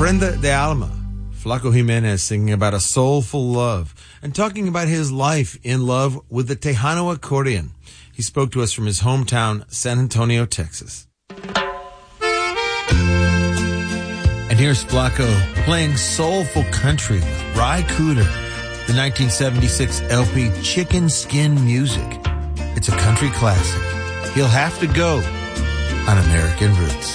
Prenda de Alma, Flaco Jimenez singing about a soulful love and talking about his life in love with the Tejano accordion. He spoke to us from his hometown, San Antonio, Texas. And here's Flaco playing soulful country with Ry Cooder, the 1976 LP Chicken Skin Music. It's a country classic. He'll have to go on American Roots.